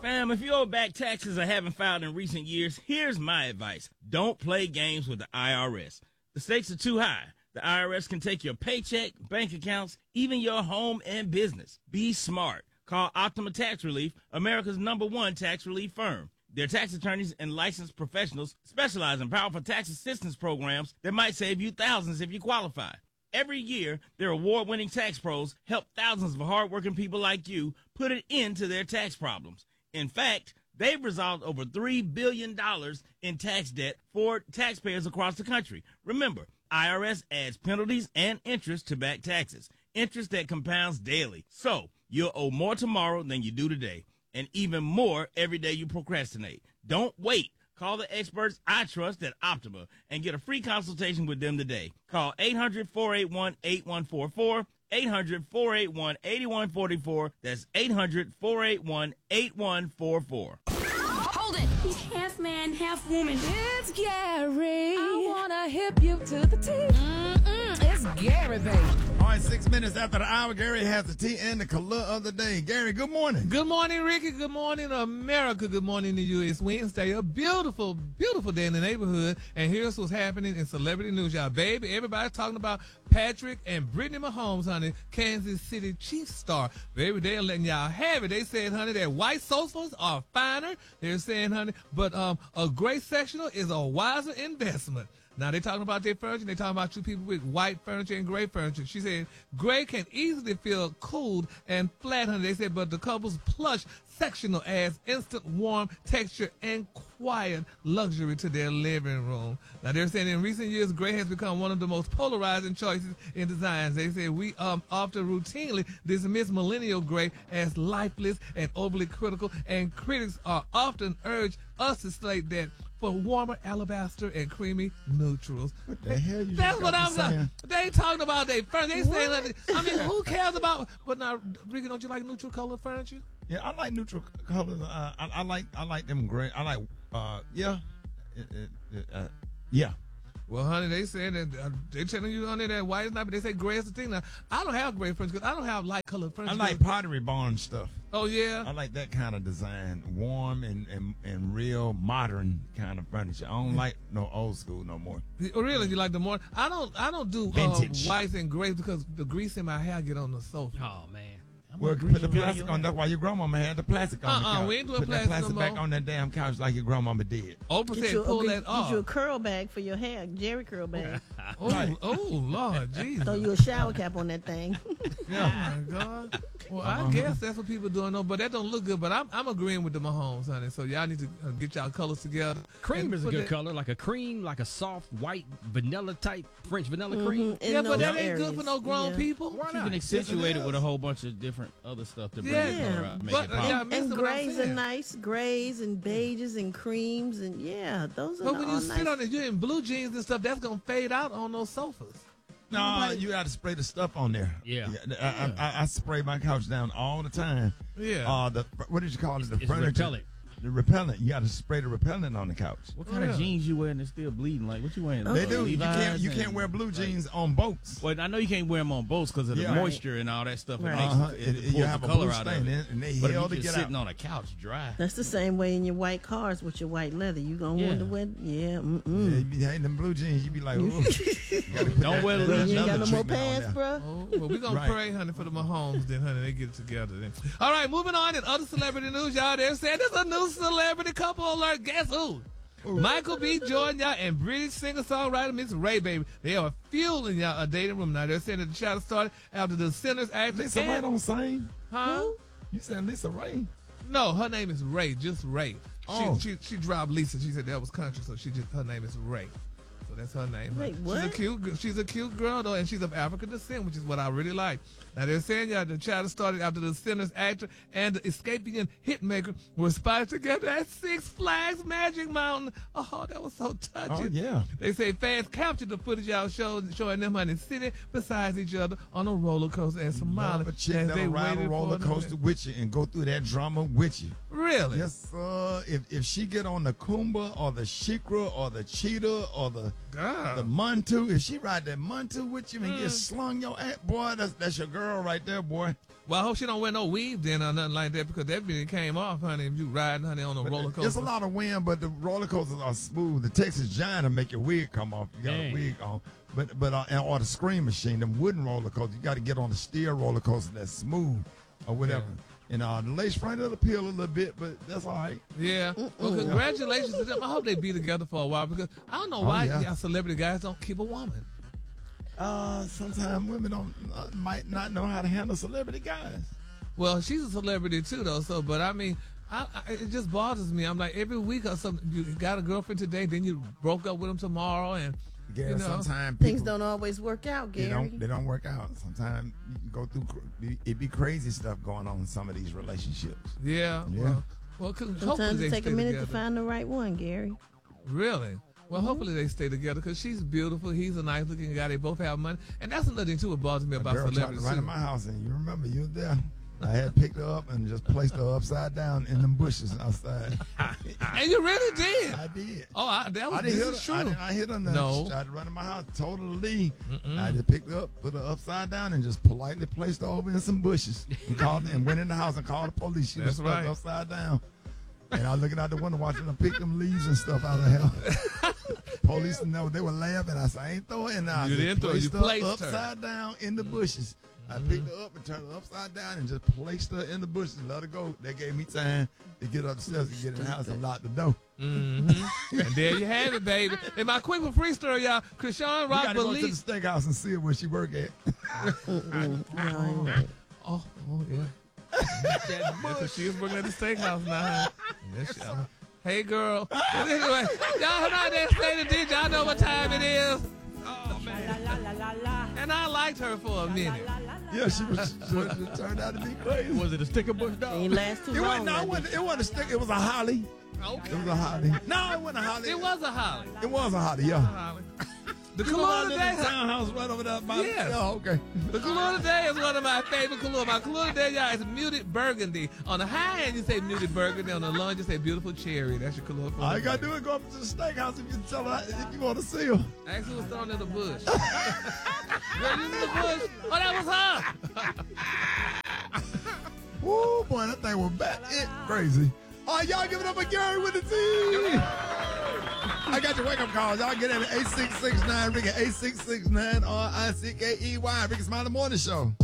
Fam, if you owe back taxes or haven't filed in recent years, here's my advice. Don't play games with the IRS. The stakes are too high. The IRS can take your paycheck, bank accounts, even your home and business. Be smart. Call Optima Tax Relief, America's #1 tax relief firm. Their tax attorneys and licensed professionals specialize in powerful tax assistance programs that might save you thousands if you qualify. Every year, their award-winning tax pros help thousands of hardworking people like you put an end to their tax problems. In fact, they've resolved over $3 billion in tax debt for taxpayers across the country. Remember, IRS adds penalties and interest to back taxes, interest that compounds daily. So, you'll owe more tomorrow than you do today, and even more every day you procrastinate. Don't wait. Call the experts I trust at Optima and get a free consultation with them today. Call 800-481-8144, 800-481-8144. That's 800-481-8144. Hold it! He's half man, half woman. It's Gary. I wanna hip you to the T. It's Gary, baby. All right, 6 minutes after the hour, Gary has the tea and the color of the day. Gary, good morning. Good morning, Ricky. Good morning, America. Good morning to you. It's Wednesday, a beautiful, beautiful day in the neighborhood. And here's what's happening in celebrity news, y'all. Baby, everybody's talking about Patrick and Brittany Mahomes, honey, Kansas City Chiefs star. Baby, they're letting y'all have it. They said, honey, that white sofas are finer. They're saying, honey, but a gray sectional is a wiser investment. Now, they're talking about their furniture. They're talking about two people with white furniture and gray furniture. She said, gray can easily feel cooled and flat, honey. They said, but the couple's plush sectional adds instant warm texture and quiet luxury to their living room. Now, they're saying in recent years, gray has become one of the most polarizing choices in designs. They say we often routinely dismiss millennial gray as lifeless and overly critical, and critics are often urge us to slate that for warmer alabaster and creamy neutrals. What the hell you That's just what got I'm to saying. They talking about their furniture. They saying, like, I mean, who cares about? But now, Ricky, don't you like neutral color furniture? Yeah, I like neutral colors. I like them gray. I like, yeah. Yeah. Well, honey, they saying that they telling you, honey, that white is not, but they say gray is the thing. Now, I don't have gray furniture because I don't have light colored furniture. I like Pottery Barn stuff. Oh, yeah? I like that kind of design, warm and real modern kind of furniture. I don't like no old school no more. Oh, really? You like the more? I don't do Vintage. whites and grays because the grease in my hair get on the sofa. Oh, man. Well, put the plastic on. That's why your grandmama had the plastic on the couch. We ain't doing put plastic that plastic no back more. on that damn couch like your grandmama did. Oprah said pull that off. Get you a curl bag for your hair, Jerry curl bag. Oh, Lord, Jesus. Throw you a shower cap on that thing. Oh, my God. Well, I guess that's what people doing, though, but that don't look good. But I'm agreeing with the Mahomes, honey. So y'all need to get y'all colors together. Cream is a good color, like a cream, like a soft white vanilla type French vanilla cream. Yeah, but that ain't good for no grown people. Why not? You can accentuate it with a whole bunch of different other stuff to bring Yeah. it color out, make But, it pop. And grays are nice, grays and beiges and creams, and yeah, those are But when all you nice. sit on it, you're in blue jeans and stuff, that's going to fade out on those sofas. No, you got to spray the stuff on there. Yeah. I spray my couch down all the time. Yeah. What did you call it? The It's furniture. repellent. The repellent. You got to spray the repellent on the couch. What kind of jeans you wearing that's still bleeding? Like, what you wearing? They do. You Levi's can't and- wear blue jeans on boats. Well, I know you can't wear them on boats because of the Yeah. moisture and all that stuff. It Right. makes it You pulls have the a color blue out of stain it. and they But hell if to you get just sitting out. on a couch dry. That's the same way in your white cars with your white leather. You gonna wonder what? Yeah. Hey, them blue jeans, you be like, ooh. Don't wear the You ain't got another no more treatment on pants, there. bro. Oh, well, we're going Right. to pray, honey, for the Mahomes then, honey. They get it together then. All right, moving on in other celebrity news, y'all. They're saying there's a new celebrity couple alert. Guess who? Michael B. Jordan, y'all, and British singer-songwriter Miss Ray, baby. They are fueling y'all a dating room now. They're saying that the child started after the Sinners actor. Lisa Ray don't sing. Huh? You said Lisa Ray? No, her name is Ray, just Ray. Oh. She dropped Lisa. She said that was country, so her name is Ray. So that's her name. Wait, what? She's a cute girl though, and she's of African descent, which is what I really like. Now they're saying y'all the child started after the Sinners actor and the escaping hitmaker were spotted together at Six Flags Magic Mountain. Oh, that was so touching. Oh, yeah. They say fans captured the footage y'all showing them honey sitting beside each other on a roller coaster and smiling Love a chick as that'll they ride a waited roller for coaster with you and go through that drama with you. Really? Really? Yes, if she get on the Kumba or the Shikra or the Cheetah or the Muntu, if she ride that Muntu with you and get slung your ass, boy, that's your girl right there, boy. Well, I hope she don't wear no weave then or nothing like that, because that really came off, honey, if you riding, honey, on a roller coaster. There's a lot of wind, but the roller coasters are smooth. The Texas Giant will make your wig come off. You got Dang. a wig on. Or the Scream Machine, them wooden roller coasters, you got to get on the steel roller coaster that's smooth or whatever. And the lace front will peel a little bit, but that's all right. Yeah. Well, congratulations to them. I hope they be together for a while, because I don't know why yeah. y'all celebrity guys don't keep a woman. Sometimes women might not know how to handle celebrity guys. Well, she's a celebrity too, though. So, but I mean, it just bothers me. I'm like, every week or something, you got a girlfriend today, then you broke up with him tomorrow, and Yeah, you know, sometimes Things don't always work out, Gary. They don't work out. Sometimes you can go through. It be crazy stuff going on in some of these relationships. yeah. Yeah. Well, hopefully Sometimes they it take stay a minute together. to find the right one, Gary. Really? Well, hopefully they stay together, because she's beautiful. He's a nice looking guy. They both have money, and that's another thing too. What bothers me about Girl tried to celebrities. run in too. my house, and you remember you were there. I had picked her up and just placed her upside down in them bushes outside. And you really did. I did. Oh, that was I didn't this hit is her. true. I hit her. No. She tried to run in my house. Totally. I just picked her up, put her upside down, and just politely placed her over in some bushes. And went in the house and called the police. She was That's stuck right. upside down. And I was looking out the window watching them pick them leaves and stuff out of hell. Police, they were laughing. I said, I ain't throwing it now. You didn't throw it. You placed her. upside down in the bushes. I picked her up and turned her upside down and just placed her in the bushes and let her go. They gave me time to get upstairs and get in the house and lock the door. And there you have it, baby. And my quick and free story, y'all. Krishan We Rock gotta go to the believes. steakhouse and see her where she work at. Oh, yeah. Because she is working at the steakhouse now. Yes, she- Hey, girl. But anyway, y'all not that state of D. Y'all know what time it is. Oh, man. And I liked her for a minute. Yeah, she turned out to be crazy. Was it a sticker bush It dog? ain't last too long. It wasn't a stick. It was a holly. Okay. It was a holly. No, it wasn't a holly. It was a holly. It was a holly, yeah. Holly. The You know Kahlua that today. little townhouse right over there by Yes. Oh, okay. The Kahlua today is one of my favorite Kahlua. My Kahlua today, y'all, is muted burgundy. On the high end, you say muted burgundy. On the low end, you say beautiful cherry. That's your Kahlua. All you gotta do is go up to the steakhouse if you tell her if you want to see her. Actually, was thrown in the bush. Girl, you in the bush? Oh, that was her. Woo, boy, that thing was back it crazy. All right, y'all give it up for Gary with the T. I got your wake-up calls. Y'all get it at 8669 Ricky, 8669 RICKEY. Ricky Smiley Morning Show.